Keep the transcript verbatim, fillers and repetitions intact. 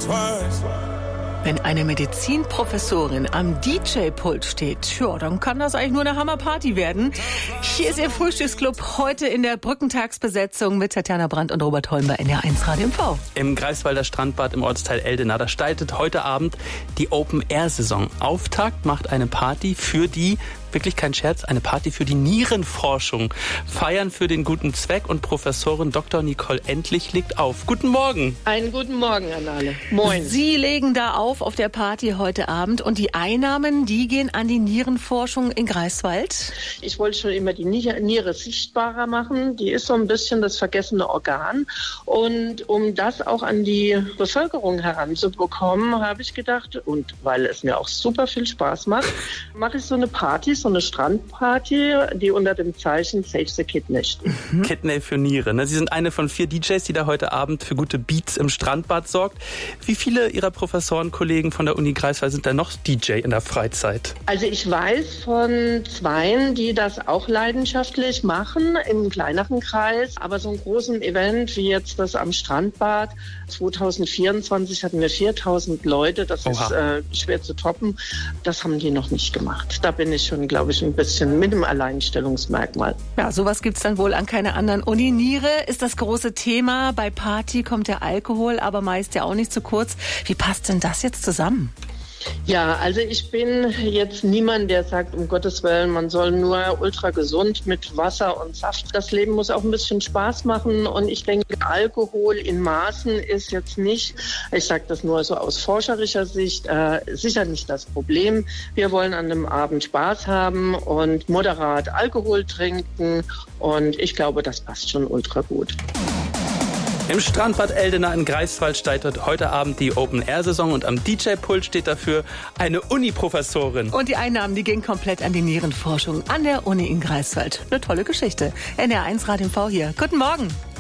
twice. Wenn eine Medizinprofessorin am D J-Pult steht, ja, dann kann das eigentlich nur eine Hammerparty werden. Hier ist Ihr Frühstücksclub heute in der Brückentagsbesetzung mit Tatjana Brandt und Robert Holm bei N D R eins Radio M V. Im Greifswalder Strandbad im Ortsteil Eldena, da startet heute Abend die Open-Air-Saison. Auftakt macht eine Party für die, wirklich kein Scherz, eine Party für die Nierenforschung. Feiern für den guten Zweck und Professorin Doktor Nicole Endlich legt auf. Guten Morgen. Einen guten Morgen an alle. Moin. Sie legen da auf auf der Party heute Abend und die Einnahmen, die gehen an die Nierenforschung in Greifswald. Ich wollte schon immer die Niere sichtbarer machen. Die ist so ein bisschen das vergessene Organ. Und um das auch an die Bevölkerung heranzubekommen, habe ich gedacht, und weil es mir auch super viel Spaß macht, mache ich so eine Party, so eine Strandparty, die unter dem Zeichen Save the Kidney steht. Mhm. Kidney für Niere. Ne? Sie sind eine von vier D Js, die da heute Abend für gute Beats im Strandbad sorgt. Wie viele Ihrer Professoren, Kollegen von der Uni Greifswald sind da noch D J in der Freizeit? Also ich weiß von zweien, die das auch leidenschaftlich machen, im kleineren Kreis. Aber so einen großen Event wie jetzt das am Strandbad, zwanzig vierundzwanzig hatten wir viertausend Leute, das Oha. ist äh, schwer zu toppen. Das haben die noch nicht gemacht. Da bin ich schon, glaube ich, ein bisschen mit dem Alleinstellungsmerkmal. Ja, sowas gibt's dann wohl an keiner anderen Uni. Niere ist das große Thema. Bei Party kommt der Alkohol, aber meist ja auch nicht zu kurz. Wie passt denn das jetzt zusammen? Ja, also ich bin jetzt niemand, der sagt, um Gottes Willen, man soll nur ultra gesund mit Wasser und Saft. Das Leben muss auch ein bisschen Spaß machen und ich denke, Alkohol in Maßen ist jetzt nicht, ich sage das nur so aus forscherischer Sicht, äh, sicher nicht das Problem. Wir wollen an dem Abend Spaß haben und moderat Alkohol trinken und ich glaube, das passt schon ultra gut. Im Strandbad Eldena in Greifswald startet heute Abend die Open-Air-Saison und am D J-Pult steht dafür eine Uni-Professorin. Und die Einnahmen, die gehen komplett an die Nierenforschung an der Uni in Greifswald. Eine tolle Geschichte. N D R eins Radio M V hier. Guten Morgen.